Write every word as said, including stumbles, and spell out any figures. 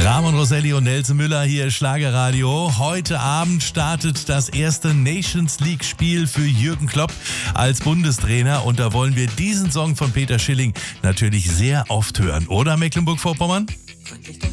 Ramon Rosselli und Nelson Müller hier, Schlagerradio. Heute Abend startet das erste Nations League-Spiel für Jürgen Klopp als Bundestrainer. Und da wollen wir diesen Song von Peter Schilling natürlich sehr oft hören. Oder Mecklenburg-Vorpommern?